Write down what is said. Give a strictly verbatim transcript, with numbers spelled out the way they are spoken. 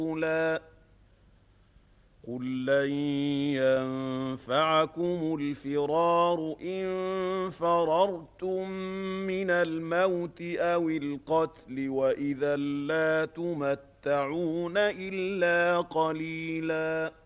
قل لن ينفعكم الفرار إن فررتم من الموت أو القتل وإذا لا تمتعون إلا قليلاً